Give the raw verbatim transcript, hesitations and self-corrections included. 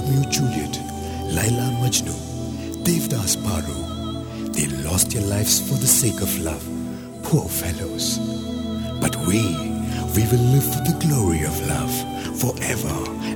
Romeo Juliet, Laila Majnu, Devdas Paru. They lost their lives for the sake of love. Poor fellows. But we, we will live for the glory of love forever